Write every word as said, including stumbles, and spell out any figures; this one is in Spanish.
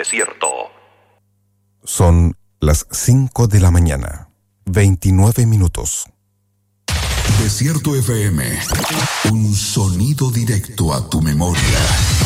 desierto. Son las cinco de la mañana, veintinueve minutos. Desierto F M, un sonido directo a tu memoria.